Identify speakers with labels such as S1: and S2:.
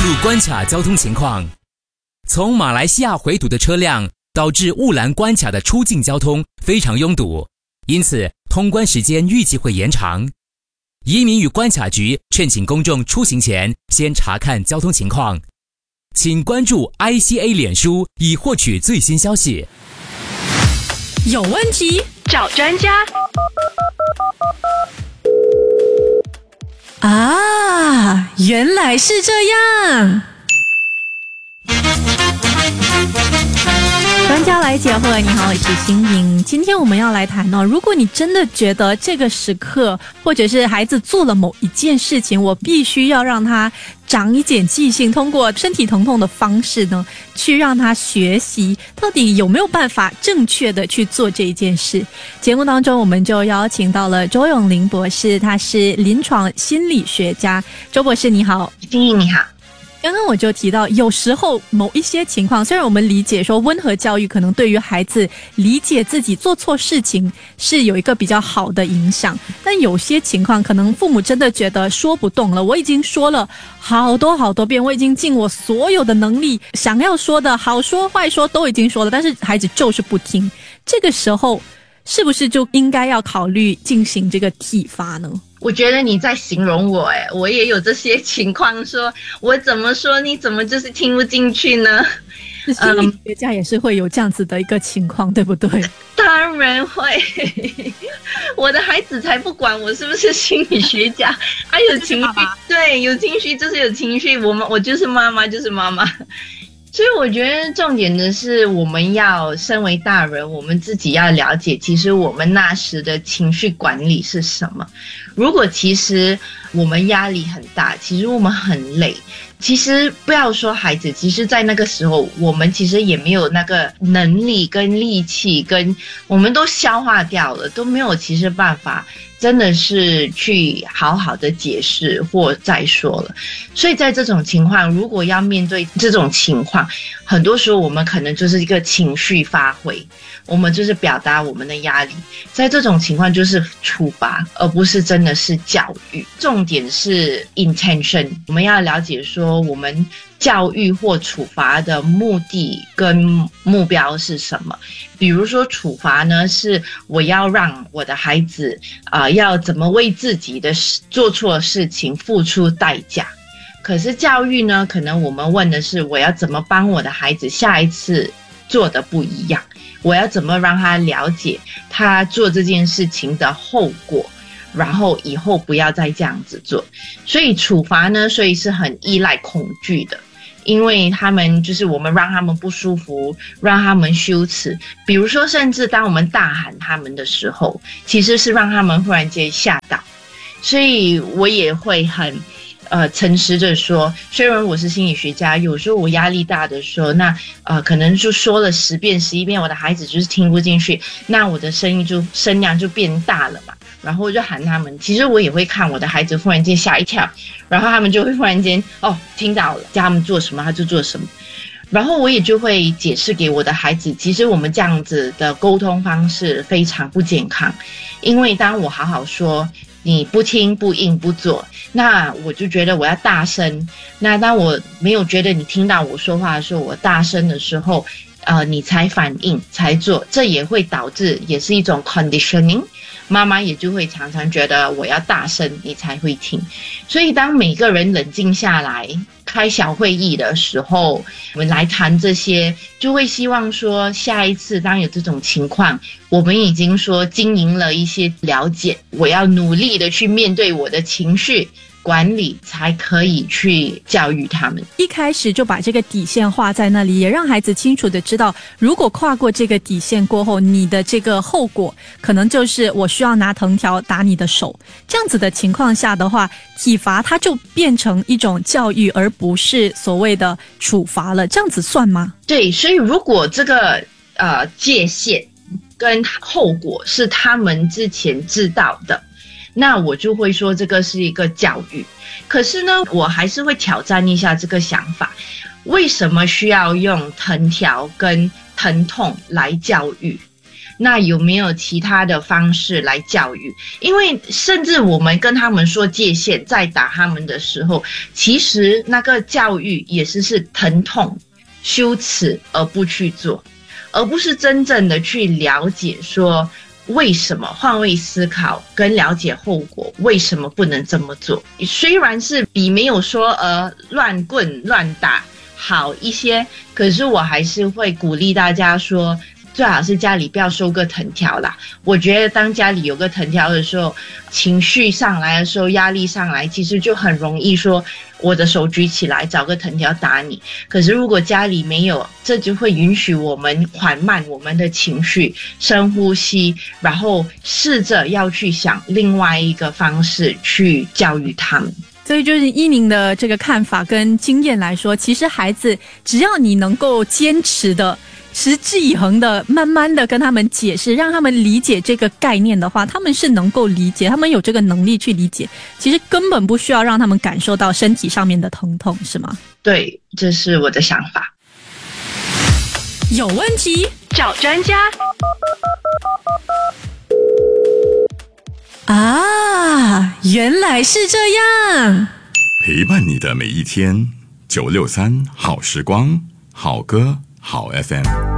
S1: 路关卡交通情况。从马来西亚回堵的车辆导致雾兰关卡的出境交通非常拥堵，因此通关时间预计会延长。移民与关卡局劝请公众出行前先查看交通情况，请关注 ICA 脸书以获取最新消息。
S2: 有问题找专家啊，原来是这样。专家来解惑，你好，我是新颖。今天我们要来谈如果你真的觉得这个时刻，或者是孩子做了某一件事情，我必须要让他长一点记性，通过身体疼痛的方式呢，去让他学习，到底有没有办法正确的去做这一件事？节目当中，我们就邀请到了周永林博士，他是临床心理学家。周博士，你好。
S3: 新颖，你好。
S2: 刚刚我就提到，有时候某一些情况，虽然我们理解说温和教育可能对于孩子理解自己做错事情是有一个比较好的影响，但有些情况可能父母真的觉得说不动了，我已经说了好多遍，我已经尽我所有的能力，想要说的好说坏说都已经说了，但是孩子就是不听。这个时候是不是就应该要考虑进行这个体罚呢？
S3: 我觉得你在形容我，我也有这些情况，说我怎么说你怎么就是听不进去呢？
S2: 心理学家也是会有这样子的一个情况，对不对？
S3: 当然会，我的孩子才不管我是不是心理学家，有情绪，对，有情绪就是有情绪，我就是妈妈，就是妈妈。所以我觉得重点的是，我们要身为大人，我们自己要了解，其实我们那时的情绪管理是什么。如果其实我们压力很大，其实我们很累，其实不要说孩子，其实在那个时候，我们其实也没有那个能力跟力气，跟我们都消化掉了，都没有其实办法真的是去好好的解释或再说了。所以在这种情况，如果要面对这种情况，很多时候我们可能就是一个情绪发挥，我们就是表达我们的压力，在这种情况就是处罚，而不是真的是教育。重点是 intention， 我们要了解说我们教育或处罚的目的跟目标是什么。比如说处罚呢，是我要让我的孩子要怎么为自己的做错事情付出代价。可是教育呢，可能我们问的是我要怎么帮我的孩子下一次做的不一样，我要怎么让他了解他做这件事情的后果，然后以后不要再这样子做。所以处罚呢，所以是很依赖恐惧的，因为他们就是我们让他们不舒服，让他们羞耻。比如说甚至当我们大喊他们的时候，其实是让他们忽然间吓到。所以我也会很诚实的说，虽然我是心理学家，有时候我压力大的时候，那可能就说了10遍11遍，我的孩子就是听不进去，那我的声量就变大了嘛，然后我就喊他们。其实我也会看我的孩子忽然间吓一跳，然后他们就会忽然间听到了，叫他们做什么他就做什么。然后我也就会解释给我的孩子，其实我们这样子的沟通方式非常不健康，因为当我好好说你不听不应不做，那我就觉得我要大声，那当我没有觉得你听到我说话的时候，我大声的时候你才反应才做，这也会导致也是一种 conditioning， 妈妈也就会常常觉得我要大声你才会听。所以当每个人冷静下来开小会议的时候，我们来谈这些，就会希望说下一次当有这种情况，我们已经说经营了一些了解，我要努力的去面对我的情绪管理，才可以去教育他们。
S2: 一开始就把这个底线画在那里，也让孩子清楚的知道，如果跨过这个底线过后，你的这个后果可能就是我需要拿藤条打你的手。这样子的情况下的话，体罚它就变成一种教育，而不是所谓的处罚了。这样子算吗？
S3: 对，所以如果这个界限跟后果是他们之前知道的，那我就会说这个是一个教育。可是呢，我还是会挑战一下这个想法，为什么需要用藤条跟疼痛来教育？ 那有没有其他的方式来教育？因为甚至我们跟他们说界限，在打他们的时候，其实那个教育也是疼痛、羞耻而不去做，而不是真正的去了解说为什么，换位思考跟了解后果，为什么不能这么做。虽然是比没有说乱棍乱打好一些，可是我还是会鼓励大家说，最好是家里不要收个藤条啦。我觉得当家里有个藤条的时候，情绪上来的时候，压力上来，其实就很容易说我的手举起来找个藤条打你。可是如果家里没有，这就会允许我们缓慢我们的情绪，深呼吸，然后试着要去想另外一个方式去教育他们。
S2: 所以就是依您的这个看法跟经验来说，其实孩子只要你能够坚持的持之以恒的慢慢的跟他们解释，让他们理解这个概念的话，他们是能够理解，他们有这个能力去理解，其实根本不需要让他们感受到身体上面的疼痛，是吗？
S3: 对，这是我的想法。
S2: 有问题找专家啊，原来是这样。
S4: 陪伴你的每一天，963好时光，好歌好 FM。